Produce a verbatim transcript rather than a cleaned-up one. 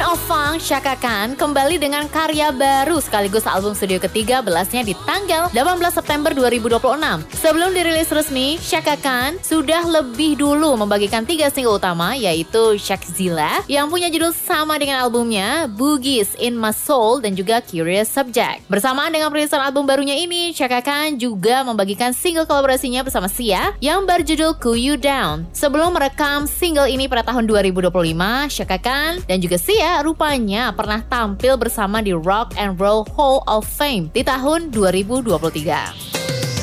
of Funk, Chaka Khan kembali dengan karya baru sekaligus album studio ketiga belasnya di tanggal delapan belas September dua ribu dua puluh enam. Sebelum dirilis resmi, Chaka Khan sudah lebih dulu membagikan tiga single utama, yaitu Shakzilla yang punya judul sama dengan albumnya, Boogies in My Soul, dan juga Curious Subject. Bersamaan dengan perilisan album barunya ini, Chaka Khan juga membagikan single kolaborasinya bersama Sia yang berjudul Cool You Down. Sebelum merekam single ini pada tahun dua ribu dua puluh lima, Chaka Khan dan juga Sia rupanya pernah tampil bersama di Rock and Roll Hall of Fame di tahun dua ribu dua puluh tiga.